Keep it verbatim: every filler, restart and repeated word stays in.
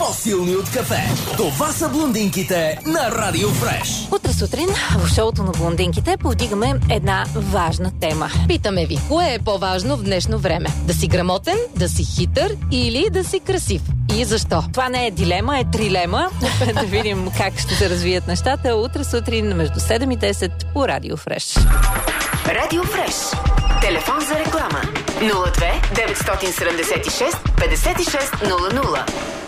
по-силни от кафе. Това са блондинките на Радио Фреш. Утре сутрин в шоуто на блондинките повдигаме една важна тема. Питаме ви, кое е по-важно в днешно време? Да си грамотен, да си хитър или да си красив? И защо? Това не е дилема, е трилема. Да видим как ще се развият нещата утре сутрин между седем и десет по Радио Фреш. Радио Фреш. Телефон за реклама нула две деветстотин седемдесет и шест петдесет и шест нула нула.